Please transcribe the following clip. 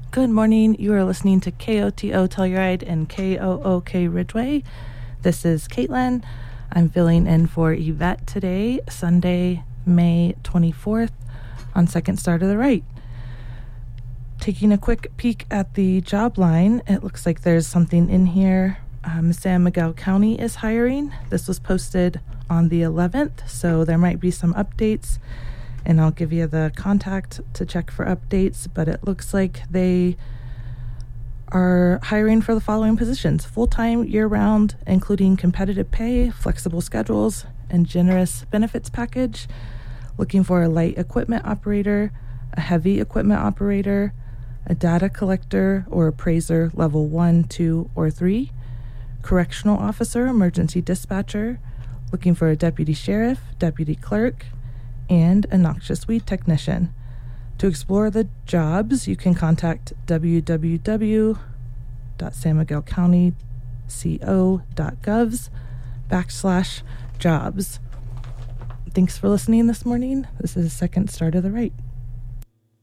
Good morning. You are listening to KOTO Telluride and KOOK Ridgeway. This is Caitlin. I'm filling in for Yvette today, Sunday, May 24th, on Second Star to the Right. Taking a quick peek at the job line, it looks like there's something in here. San Miguel County is hiring. This was posted on the 11th, so there might be some updates, and I'll give you the contact to check for updates, but it looks like they are hiring for the following positions: full-time, year-round, including competitive pay, flexible schedules, and generous benefits package. Looking for a light equipment operator, a heavy equipment operator, a data collector or appraiser level 1, 2, or 3, correctional officer, emergency dispatcher, looking for a deputy sheriff, deputy clerk, and a noxious weed technician. To explore the jobs, you can contact www.sanmiguelcountyco.govs/jobs. Thanks for listening this morning. This is Second Star to the Right.